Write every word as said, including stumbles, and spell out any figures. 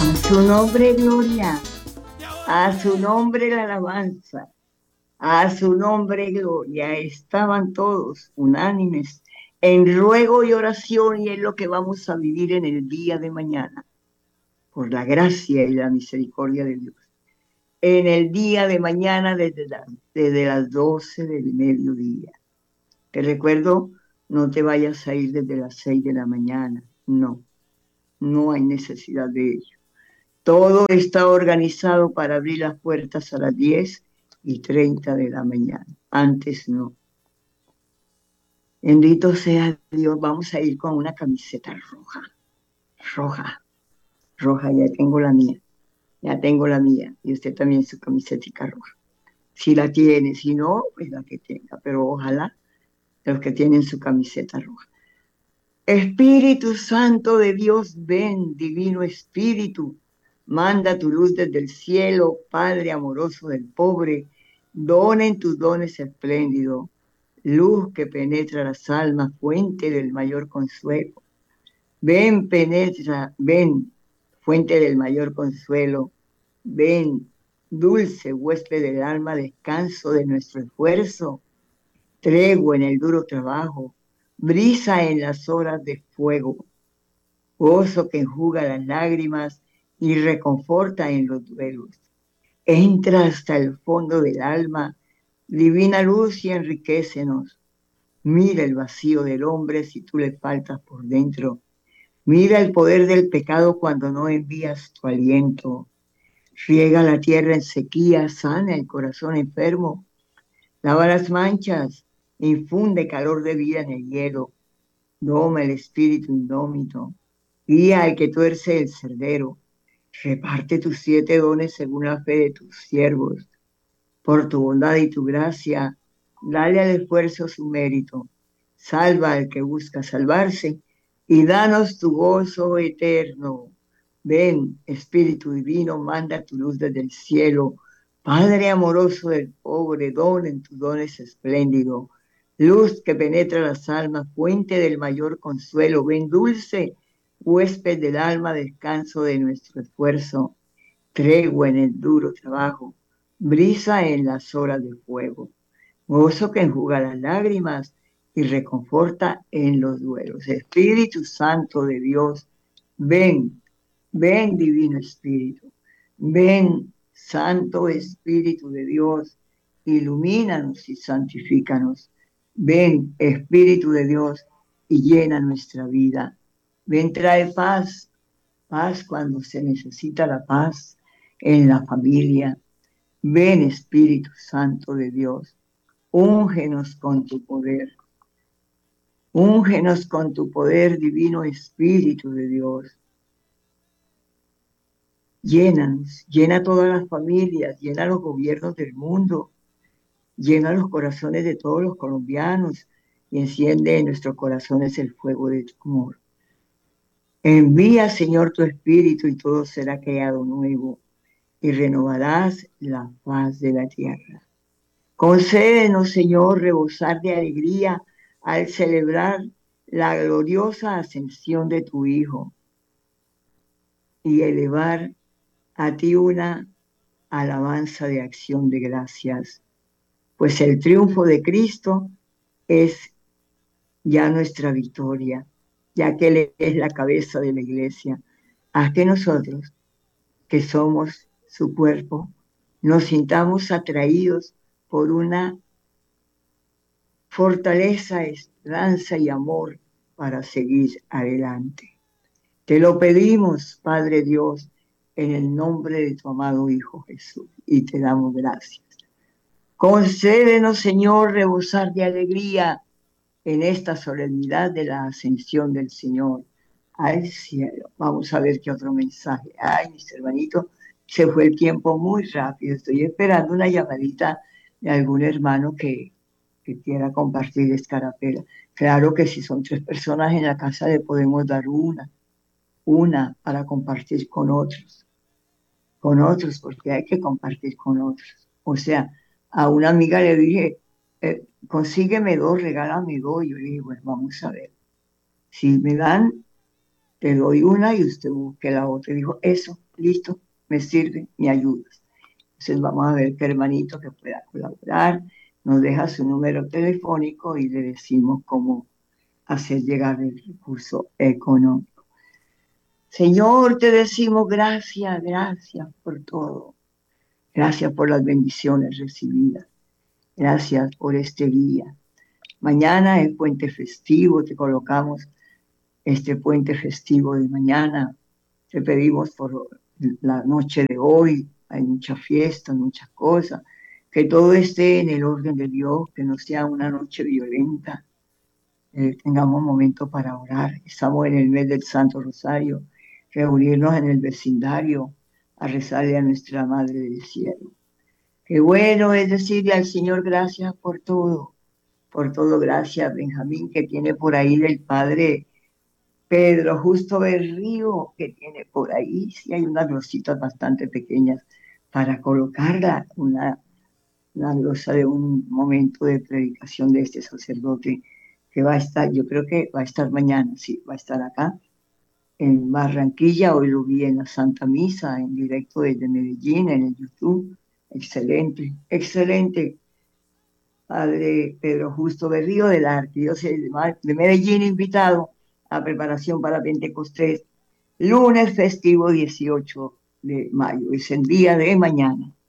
A su nombre gloria, a su nombre la alabanza, a su nombre gloria. Estaban todos unánimes en ruego y oración y es lo que vamos a vivir en el día de mañana, por la gracia y la misericordia de Dios. En el día de mañana desde, la- desde las doce del mediodía. Te recuerdo, no te vayas a ir desde las seis de la mañana. No, no hay necesidad de ello. Todo está organizado para abrir las puertas a las diez y treinta de la mañana. Antes no. Bendito sea Dios. Vamos a ir con una camiseta roja. Roja. Roja. Ya tengo la mía. Ya tengo la mía. Y usted también su camiseta roja. Si la tiene. Si no, pues la que tenga. Pero ojalá los que tienen su camiseta roja. Espíritu Santo de Dios, ven, divino Espíritu, manda tu luz desde el cielo, Padre amoroso del pobre, donen tus dones espléndidos, luz que penetra las almas, fuente del mayor consuelo. Ven, penetra, ven, fuente del mayor consuelo, ven, dulce huésped del alma, descanso de nuestro esfuerzo, tregua en el duro trabajo, brisa en las horas de fuego, gozo que enjuga las lágrimas y reconforta en los duelos. Entra hasta el fondo del alma, divina luz y enriquecenos. Mira el vacío del hombre si tú le faltas por dentro. Mira el poder del pecado cuando no envías tu aliento. Riega la tierra en sequía, sana el corazón enfermo. Lava las manchas, infunde calor de vida en el hielo. Doma el espíritu indómito. Guía al que tuerce el sendero. Reparte tus siete dones según la fe de tus siervos. Por tu bondad y tu gracia, dale al esfuerzo su mérito. Salva al que busca salvarse y danos tu gozo eterno. Ven, Espíritu Divino, manda tu luz desde el cielo. Padre amoroso del pobre, don en tus dones espléndido. Luz que penetra las almas, fuente del mayor consuelo. Ven, dulce huésped del alma, descanso de nuestro esfuerzo, tregua en el duro trabajo, brisa en las horas de fuego, gozo que enjuga las lágrimas y reconforta en los duelos. Espíritu Santo de Dios, ven, ven Divino Espíritu, ven Santo Espíritu de Dios, ilumínanos y santifícanos. Ven Espíritu de Dios y llena nuestra vida. Ven, trae paz, paz cuando se necesita la paz en la familia. Ven Espíritu Santo de Dios, úngenos con tu poder, úngenos con tu poder, divino Espíritu de Dios. Llénanos, llena todas las familias, llena los gobiernos del mundo, llena los corazones de todos los colombianos y enciende en nuestros corazones el fuego de tu amor. Envía, Señor, tu Espíritu y todo será creado nuevo y renovarás la faz de la tierra. Concédenos, Señor, rebosar de alegría al celebrar la gloriosa ascensión de tu Hijo y elevar a ti una alabanza de acción de gracias, pues el triunfo de Cristo es ya nuestra victoria, ya que Él es la cabeza de la iglesia. Haz que nosotros, que somos su cuerpo, nos sintamos atraídos por una fortaleza, esperanza y amor para seguir adelante. Te lo pedimos, Padre Dios, en el nombre de tu amado Hijo Jesús, y te damos gracias. Concédenos, Señor, rebosar de alegría en esta solemnidad de la ascensión del Señor al cielo. Vamos a ver qué otro mensaje. Ay, mis hermanitos, se fue el tiempo muy rápido. Estoy esperando una llamadita de algún hermano que, que quiera compartir escarapela. Claro que si son tres personas en la casa le podemos dar una, una para compartir con otros, con otros, porque hay que compartir con otros. O sea, a una amiga le dije, eh, consígueme dos, regálame dos. Yo le dije, bueno, vamos a ver. Si me dan te doy una y usted busque la otra. Y dijo, eso, listo, me sirve, me ayudas. Entonces vamos a ver qué hermanito que pueda colaborar, nos deja su número telefónico y le decimos cómo hacer llegar el recurso económico. Señor, te decimos gracias, gracias por todo. Gracias por las bendiciones recibidas. Gracias por este día. Mañana es puente festivo, te colocamos este puente festivo de mañana. Te pedimos por la noche de hoy, hay muchas fiestas, muchas cosas, que todo esté en el orden de Dios, que no sea una noche violenta, eh, tengamos momento para orar. Estamos en el mes del Santo Rosario, reunirnos en el vecindario a rezarle a nuestra Madre del Cielo. Qué bueno es decirle al Señor gracias por todo, por todo. Gracias, Benjamín, que tiene por ahí del Padre Pedro Justo Berrío, que tiene por ahí, sí hay unas glositas bastante pequeñas para colocarla, una, una glosa de un momento de predicación de este sacerdote que va a estar, yo creo que va a estar mañana, sí, va a estar acá en Barranquilla. Hoy lo vi en la Santa Misa, en directo desde Medellín, en el YouTube. Excelente, excelente. Padre Pedro Justo Berrío de la Arquidiócesis de Medellín, invitado a preparación para Pentecostés, lunes festivo dieciocho de mayo, es el día de mañana.